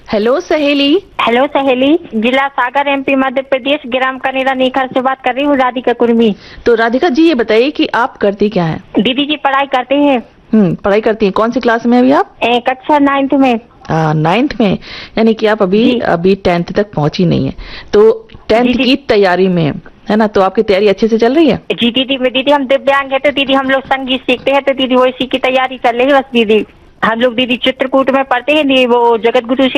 Hello सहेली। Hello सहेली, जिला सागर एमपी मध्य प्रदेश, ग्राम कनेरा नेखर से बात कर रही हूँ, राधिका कुर्मी। तो राधिका जी ये बताइए कि आप करती क्या है? दीदी जी पढ़ाई करते हैं। पढ़ाई करती हैं। कौन सी क्लास में अभी आप? कक्षा 9th में। 9th में, यानी कि आप अभी जी अभी 10th तक पहुंची नहीं है, तो 10th जी की तैयारी में है ना? तो आपकी तैयारी अच्छे से चल रही है? जी दीदी हम दिव्यांग है, तो दीदी हम लोग संगीत सीखते हैं, तो दीदी वो इसी की तैयारी चल रही है बस दीदी। हम लोग दीदी चित्रकूट में पढ़ते हैं, वो जगत गुरु